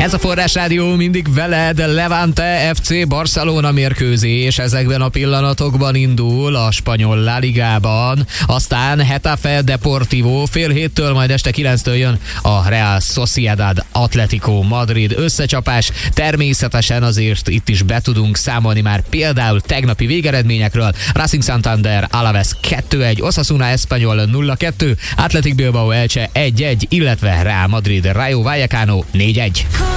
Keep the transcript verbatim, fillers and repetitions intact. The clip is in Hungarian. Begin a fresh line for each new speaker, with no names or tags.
Ez a Forrás Rádió, mindig veled. Levante ef cé Barcelona mérkőzés ezekben a pillanatokban indul a spanyol La Ligában, aztán Getafe Deportivo fél héttől, majd este kilenctől jön a Real Sociedad Atletico Madrid összecsapás. Természetesen azért itt is be tudunk számolni már például tegnapi végeredményekről. Racing Santander Alaves kettő egy, Osasuna Espanyol nulla kettő, Athletic Bilbao Elche egy egy, illetve Real Madrid Rayo Vallecano négy egy.